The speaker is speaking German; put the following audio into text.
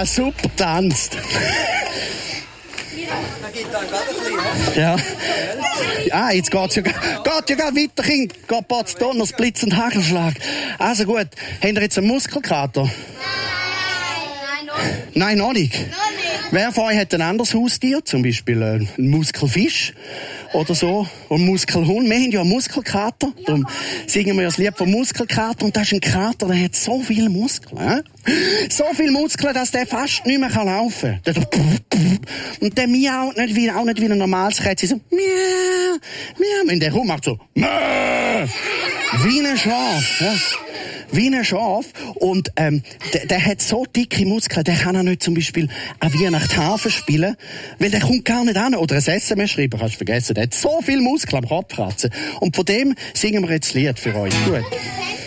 Ah, super tanzt. Ja. Ah, jetzt geht's ja weiter, Kind. Geht Potz Donners, Blitz und Hagelschlag. Also gut, habt ihr jetzt einen Muskelkater? Nein, noch nicht. Wer von euch hat ein anderes Haustier? Zum Beispiel einen Muskelfisch oder so. Oder einen Muskelhund. Wir haben ja einen Muskelkater. Darum singen wir ja das Lied vom Muskelkater. Und das ist ein Kater, der hat so viele Muskeln. So viele Muskeln, dass der fast nicht mehr laufen kann. Und der miaut auch nicht wie ein normales Kätzchen. So, miau, miau. Und der Hund macht so, miau, wie ein Schaf. Ja. Wie ein Schaf. Und der hat so dicke Muskeln, der kann auch nicht zum Beispiel an Weihnachten Harfe spielen, weil der kommt gar nicht an. Oder ein SMS schreiben, kannst du vergessen. Der hat so viele Muskeln am Kopfkratzen. Und von dem singen wir jetzt ein Lied für euch. Gut.